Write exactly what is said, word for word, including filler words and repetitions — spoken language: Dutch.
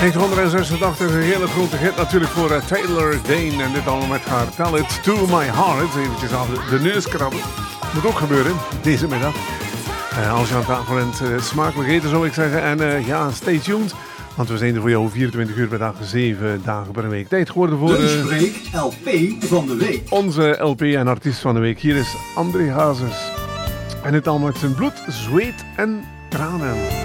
negentien een hele grote hit natuurlijk voor uh, Taylor Dayne. En dit allemaal met haar Tell It To My Heart. Eventjes aan de, de neus krabben. Moet ook gebeuren, deze middag. Uh, als je aan tafel bent, uh, smakelijk eten zou ik zeggen. En uh, ja, stay tuned. Want we zijn er voor jou vierentwintig uur per dag, zeven dagen per week. Tijd geworden voor... Uh, Lunchbreak L P van de week. Onze L P en artiest van de week. Hier is André Hazes. En dit allemaal met zijn bloed, zweet en tranen.